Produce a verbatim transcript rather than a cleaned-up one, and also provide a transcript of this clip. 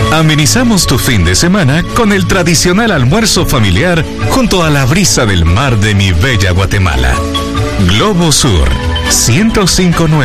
Amenizamos tu fin de semana con el tradicional almuerzo familiar junto a la brisa del mar de mi bella Guatemala. Globo Sur ciento cinco punto nueve.